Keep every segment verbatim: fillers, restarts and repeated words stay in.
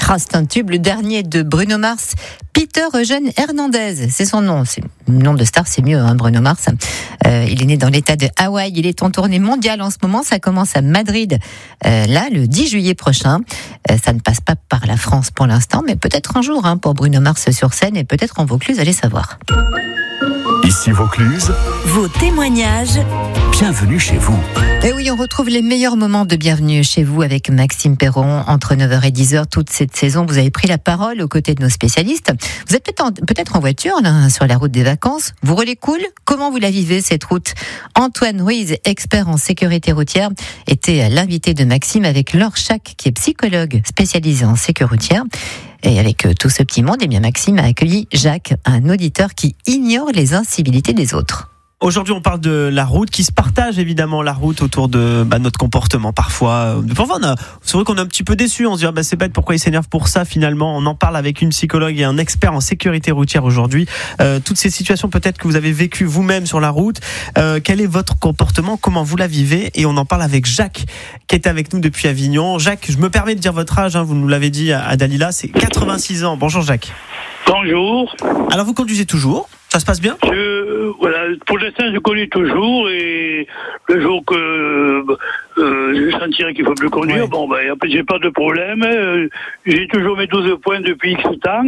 Ah, c'est un tube, le dernier de Bruno Mars. Peter Eugène Hernandez, c'est son nom. C'est le nom de star, c'est mieux, hein, Bruno Mars. Euh, il est né dans l'état de Hawaï. Il est en tournée mondiale en ce moment. Ça commence à Madrid, euh, là, le dix juillet prochain. Euh, ça ne passe pas par la France pour l'instant, mais peut-être un jour, hein, pour Bruno Mars sur scène et peut-être en Vaucluse, allez savoir. Ici Vaucluse, vos témoignages. Bienvenue chez vous. Et oui, on retrouve les meilleurs moments de bienvenue chez vous avec Maxime Perron entre neuf heures et dix heures. Toute cette saison, vous avez pris la parole aux côtés de nos spécialistes. Vous êtes peut-être en, peut-être en voiture, là, sur la route des vacances. Vous roulez cool? Comment vous la vivez, cette route? Antoine Ruiz, expert en sécurité routière, était l'invité de Maxime avec Laure Chac, qui est psychologue spécialisée en sécurité routière. Et avec tout ce petit monde, eh bien Maxime a accueilli Jacques, un auditeur qui ignore les incivilités des autres. Aujourd'hui, on parle de la route, qui se partage évidemment la route autour de bah, notre comportement parfois. Parfois, on a, c'est vrai qu'on est un petit peu déçu. On se dit ah, bah, c'est bête, pourquoi il s'énerve pour ça finalement. On en parle avec une psychologue et un expert en sécurité routière aujourd'hui. Euh, toutes ces situations peut-être que vous avez vécues vous-même sur la route. Euh, quel est votre comportement? Comment vous la vivez? Et on en parle avec Jacques, qui est avec nous depuis Avignon. Jacques, je me permets de dire votre âge, hein, vous nous l'avez dit à Dalila, c'est quatre-vingt-six ans. Bonjour Jacques. Bonjour. Alors vous conduisez toujours? Ça se passe bien? Je, voilà, pour l'instant, je connais toujours et le jour que euh, je sentirai qu'il ne faut plus conduire, ouais. bon, ben, après, j'ai pas de problème. Euh, j'ai toujours mes douze points depuis X temps.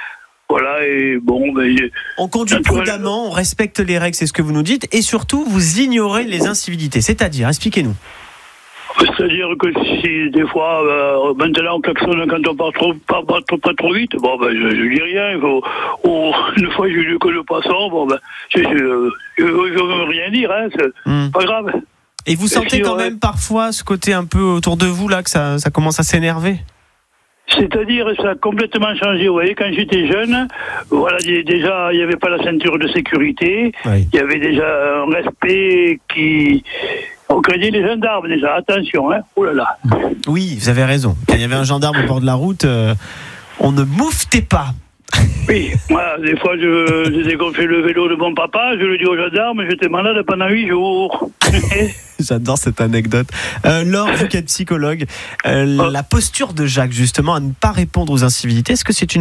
Voilà, et bon, ben, on conduit prudemment, on respecte les règles, c'est ce que vous nous dites, et surtout, vous ignorez les incivilités. C'est-à-dire, expliquez-nous. C'est-à-dire que si des fois, euh, maintenant on klaxonne quand on part trop, pas, pas, pas, pas trop vite, bon ben je, je dis rien. Il faut, oh, une fois j'ai lu que le poisson, bon ben je, je, je, je veux rien dire, hein, c'est mmh. pas grave. Et vous sentez Et si, quand ouais. même parfois ce côté un peu autour de vous là que ça, ça commence à s'énerver? C'est-à-dire, ça a complètement changé. Vous voyez, quand j'étais jeune, voilà, déjà, il n'y avait pas la ceinture de sécurité. Oui. Il y avait déjà un respect qui... On craignait les gendarmes déjà, attention, hein. Oh là là. Oui, vous avez raison. Quand il y avait un gendarme au bord de la route, euh, on ne mouftait pas. Oui, moi, des fois, je, je dégonflais le vélo de mon papa, je le dis au gendarme, j'étais malade pendant huit jours. J'adore cette anecdote. Euh, Laure, vous qui êtes psychologue, euh, oh. la posture de Jacques, justement, à ne pas répondre aux incivilités, est-ce que c'est une